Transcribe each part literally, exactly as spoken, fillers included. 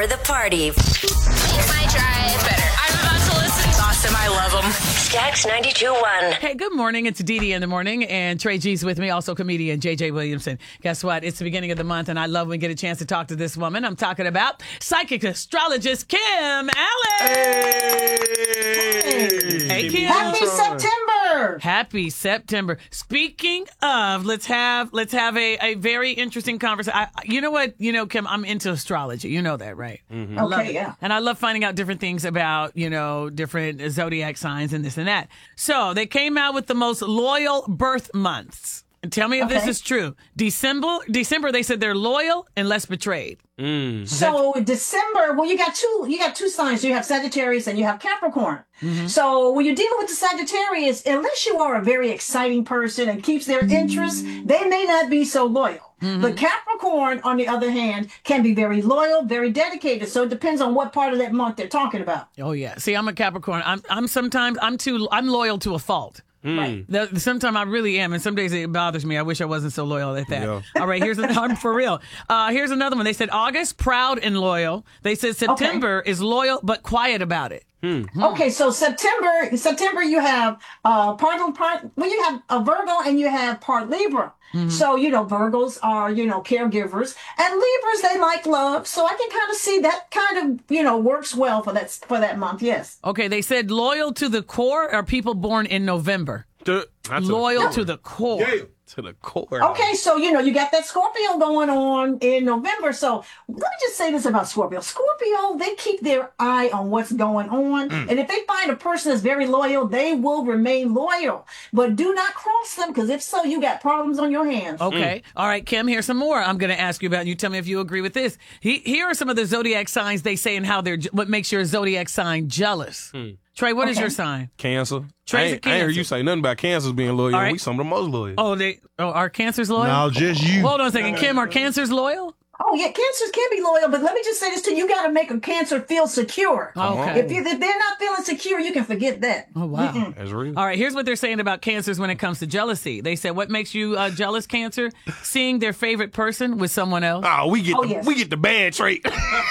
The party. Make my drive better. I'm about to listen. Awesome. I love them. Stacks ninety-two point one. Hey, good morning. It's Dee Dee in the morning, and Trey G's with me, also comedian J J Williamson. Guess what? It's the beginning of the month, and I love when we get a chance to talk to this woman. I'm talking about psychic astrologist Kim Allen. Hey, hey Kim. Happy September. Happy September. Speaking of, let's have let's have a, a very interesting conversation. I, you know what? You know, Kim, I'm into astrology. You know that, right? Mm-hmm. I love Okay, it. yeah. And I love finding out different things about, you know, different zodiac signs and this and that. So they came out with the most loyal birth months. And tell me if this Okay. is true. December, December, they said they're loyal and less betrayed. Mm. So December, well, you got two, you got two signs. You have Sagittarius and you have Capricorn. Mm-hmm. So when you're dealing with the Sagittarius, unless you are a very exciting person and keeps their interest, they may not be so loyal. Mm-hmm. But Capricorn, on the other hand, can be very loyal, very dedicated. So it depends on what part of that month they're talking about. Oh yeah. See, I'm a Capricorn. I'm I'm sometimes I'm too I'm loyal to a fault. Right. The- Sometimes I really am, and some days it bothers me. I wish I wasn't so loyal at that. Yeah. All right, here's another. I'm for real. Uh, here's another one. They said August, proud and loyal. They said September is loyal but quiet about it. Okay, so September, September you have uh part part well you have a Virgo and you have part Libra. So you know Virgos are you know caregivers and Libras they like love. So I can kind of see that kind of you know works well for that for that month. Yes. Okay, they said loyal to the core are people born in November. To, that's Loyal a, to the core. yeah, to the core. Okay, so you know you got that Scorpio going on in November. So let me just say this about Scorpio. Scorpio, they keep their eye on what's going on, and if they find a person that's very loyal, they will remain loyal. But do not cross them, because if so, you got problems on your hands. Okay. All right, Kim, here's some more I'm going to ask you about. You tell me if you agree with this. He, here are some of the zodiac signs they say and how they're, what makes your zodiac sign jealous. Trey, what is Okay. your sign? Cancer. Trey's I a ain't, I ain't heard Cancer. you say nothing about cancers being loyal. All right. We some of the most loyal. Oh, they, oh, are cancers loyal? No, just you. Hold on a second. Kim, are cancers loyal? Oh yeah, cancers can be loyal, but let me just say this to you: you got to make a cancer feel secure. Okay. If, you, if they're not feeling secure, you can forget that. Oh, wow. That's real. All right, here's what they're saying about cancers when it comes to jealousy. They said, what makes you uh, jealous, Cancer? Seeing their favorite person with someone else. Oh, we get Oh, the, yes. we get the bad trait.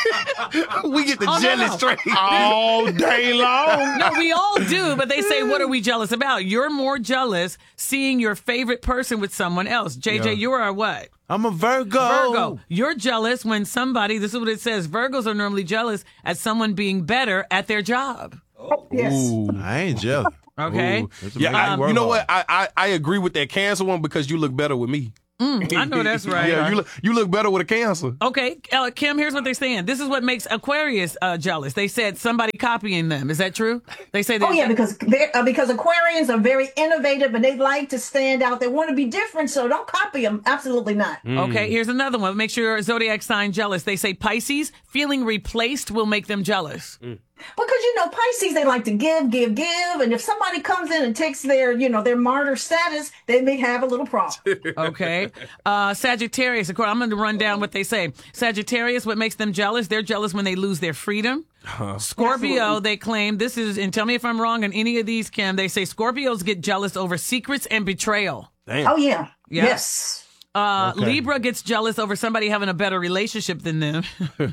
we get the Oh, no, jealous no. trait all day long. No, we all do, but they say, what are we jealous about? You're more jealous seeing your favorite person with someone else. J J, Yeah. you are what? I'm a Virgo. Virgo. You're jealous when somebody, this is what it says, Virgos are normally jealous at someone being better at their job. Yes. Ooh. I ain't jealous. Okay? Ooh. That's a Yeah, big I, word. you know what? I, I I agree with that cancer one because you look better with me. Mm, I know that's right. Yeah, you look you look better with a cancer. Okay, uh, Kim, here's what they're saying. This is what makes Aquarius uh, jealous. They said somebody copying them. Is that true? They say Oh that. yeah, because they're, uh, because Aquarians are very innovative and they like to stand out. They want to be different, so don't copy them. Absolutely not. Okay, here's another one. Make sure your zodiac sign jealous. They say Pisces, feeling replaced will make them jealous. Because you know Pisces, they like to give, give, give, and if somebody comes in and takes their you know their martyr status, they may have a little problem. Okay. Uh, Sagittarius, of course, I'm going to run down what they say. Sagittarius, what makes them jealous? They're jealous when they lose their freedom. Scorpio, Absolutely. they claim this is, and tell me if I'm wrong on any of these, Kim. They say Scorpios get jealous over secrets and betrayal. Damn. Oh yeah, Yeah. yes. Uh, Okay. Libra gets jealous over somebody having a better relationship than them.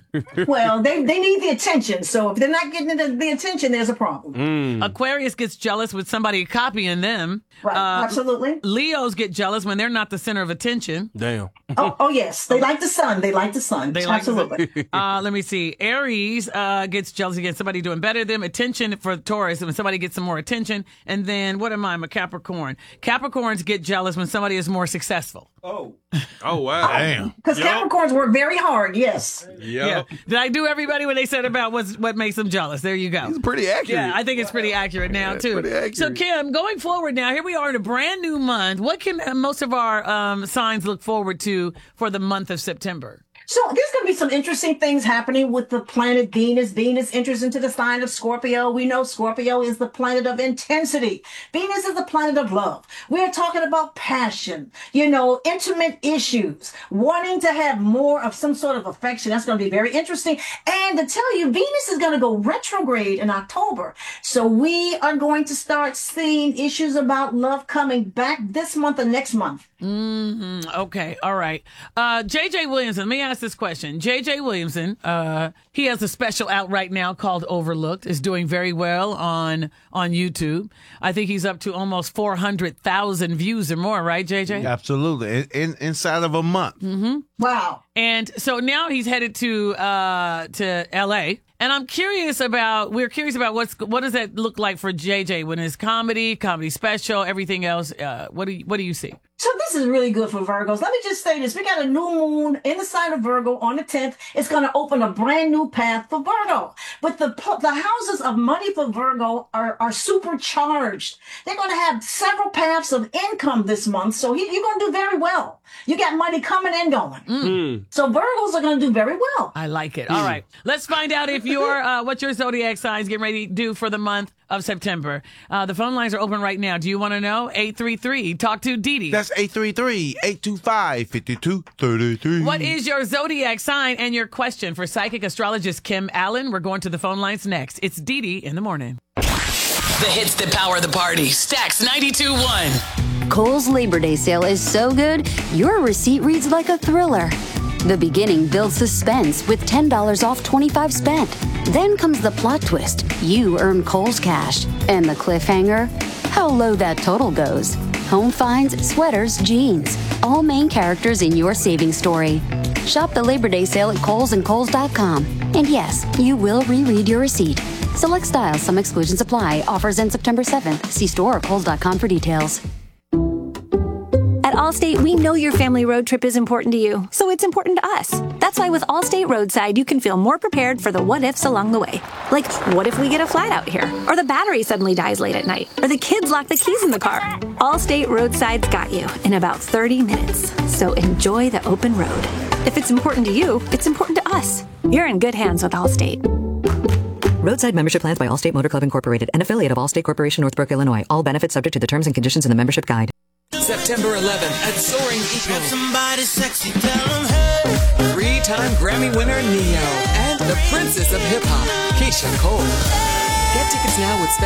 Well, they they need the attention. So if they're not getting the, the attention, there's a problem. Aquarius gets jealous with somebody copying them. Right? Uh, Absolutely. Leos get jealous when they're not the center of attention. Damn. Oh, oh yes, they like the sun. They like the sun. They like the sun. Absolutely. Uh, let me see. Aries uh, gets jealous against somebody doing better than them. Attention for Taurus when somebody gets some more attention. And then what am I? I'm a Capricorn. Capricorns get jealous when somebody is more successful. Oh wow. Damn. Because Yup. Capricorns work very hard. Yes. Yeah. Did I do everybody what they said about what's, what makes them jealous? There you go. It's pretty accurate. Yeah, I think it's pretty accurate now, Yeah, too. pretty accurate. So, Kim, going forward now, here we are in a brand new month. What can uh, most of our um, signs look forward to for the month of September? So there's going to be some interesting things happening with the planet Venus. Venus enters into the sign of Scorpio. We know Scorpio is the planet of intensity. Venus is the planet of love. We're talking about passion, you know, intimate issues, wanting to have more of some sort of affection. That's going to be very interesting. And to tell you, Venus is going to go retrograde in October. So we are going to start seeing issues about love coming back this month and next month. Mm-hmm. Okay. All right. Uh, J J Williams, let me ask ask this question. J J Williamson, uh, he has a special out right now called Overlooked. Is doing very well on on YouTube. I think he's up to almost four hundred thousand views or more, right, J J? Absolutely. In, in, inside of a month. Mm-hmm. Wow. And so now he's headed to uh, to L A. And I'm curious about, we're curious about what's what does that look like for J J when it's comedy, comedy special, everything else. Uh, what do you, what do you see? So this is really good for Virgos. Let me just say this. We got a new moon in the sign of Virgo on the tenth. It's going to open a brand new path for Virgo. But the the houses of money for Virgo are, are supercharged. They're going to have several paths of income this month. So he, you're going to do very well. You got money coming and going. Mm. So Virgos are going to do very well. I like it. All right. Let's find out if your uh, what your zodiac signs getting ready to do for the month of September. Uh, the phone lines are open right now. Do you want to know? eight three three. Talk to Dee Dee. That's eight three three, eight two five, five two three three. What is your zodiac sign and your question for psychic astrologist Kim Allen? We're going to the phone lines next. It's Dee Dee in the morning. The hits that power the party. Stacks ninety-two point one. Kohl's Labor Day sale is so good, your receipt reads like a thriller. The beginning builds suspense with ten dollars off twenty-five spent. Then comes the plot twist. You earn Kohl's cash. And the cliffhanger? How low that total goes. Home finds, sweaters, jeans. All main characters in your savings story. Shop the Labor Day sale at Kohl's and Kohl's dot com. And yes, you will reread your receipt. Select styles, some exclusions apply. Offers end September seventh. See store or Kohl's dot com for details. At Allstate, we know your family road trip is important to you, so it's important to us. That's why with Allstate Roadside, you can feel more prepared for the what-ifs along the way. Like, what if we get a flat out here? Or the battery suddenly dies late at night? Or the kids lock the keys in the car? Allstate Roadside's got you in about thirty minutes. So enjoy the open road. If it's important to you, it's important to us. You're in good hands with Allstate. Roadside membership plans by Allstate Motor Club Incorporated, an affiliate of Allstate Corporation, Northbrook, Illinois. All benefits subject to the terms and conditions in the membership guide. September eleventh at Soaring Eagle. Somebody sexy, tell them hey. Three-time Grammy winner Neo and the Princess of Hip Hop, Keisha Cole. Get tickets now with